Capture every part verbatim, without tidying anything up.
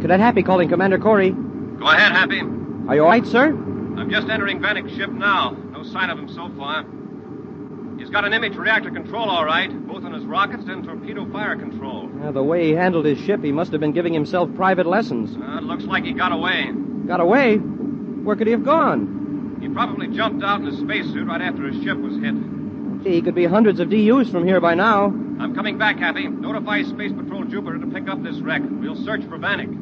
Cadet Happy calling Commander Corey. Go ahead, Happy. Are you all right, sir? I'm just entering Vanek's ship now. No sign of him so far. He's got an image reactor control, all right, both on his rockets and torpedo fire control. Uh, the way he handled his ship, he must have been giving himself private lessons. Uh, it looks like he got away. Got away? Where could he have gone? He probably jumped out in a spacesuit right after his ship was hit. He could be hundreds of D Us from here by now. I'm coming back, Happy. Notify Space Patrol Jupiter to pick up this wreck. We'll search for Vanek.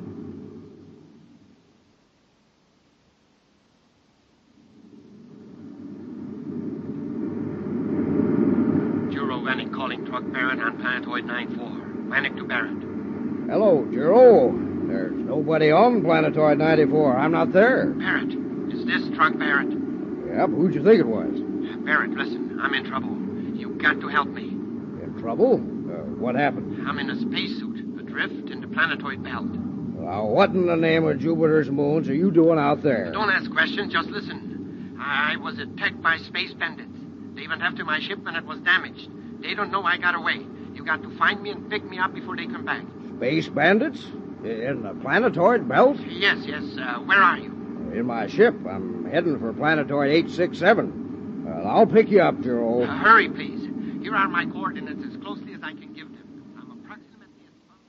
Juro Vanek calling Truck Barrett on Planetoid nine four. Vanek to Barrett. Hello, Juro. There's nobody on Planetoid ninety-four. I'm not there. Barrett, is this Truck Barrett? Yep, who'd you think it was? Barrett, listen, I'm in trouble. You've got to help me. In trouble? Uh, what happened? I'm in a spacesuit, adrift in the planetoid belt. Now, what in the name of Jupiter's moons are you doing out there? Don't ask questions, just listen. I was attacked by space bandits. They went after my ship when it was damaged. They don't know I got away. You got to find me and pick me up before they come back. Space bandits? In the planetoid belt? Yes, yes. Uh, where are you? In my ship. I'm heading for planetoid eight six seven. Uh, I'll pick you up, Juro. Uh, hurry, please. Here are my coordinates as closely as I can give them. I'm approximately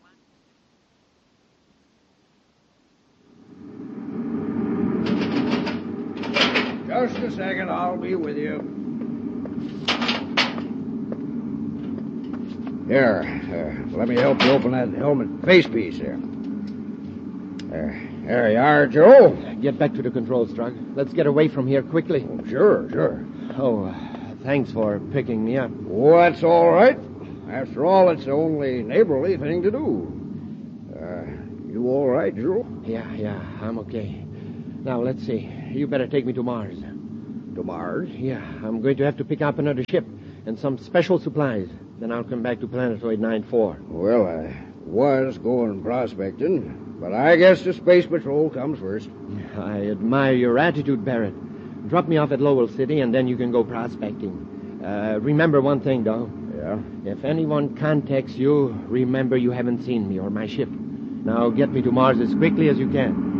at... Just a second, I'll be with you. Here, uh, let me help you open that helmet facepiece there. There, there you are, Joe. Get back to the controls, Truck. Let's get away from here quickly. Oh, sure, sure. Oh, uh, thanks for picking me up. Oh, that's all right. After all, it's the only neighborly thing to do. Uh, you all right, Joe? Yeah, yeah, I'm okay. Now, let's see. You better take me to Mars. To Mars? Yeah, I'm going to have to pick up another ship and some special supplies. Then I'll come back to Planetoid nine four. Well, I was going prospecting, but I guess the Space Patrol comes first. I admire your attitude, Barrett. Drop me off at Lowell City, and then you can go prospecting. Uh, remember one thing, though. Yeah? If anyone contacts you, remember you haven't seen me or my ship. Now get me to Mars as quickly as you can.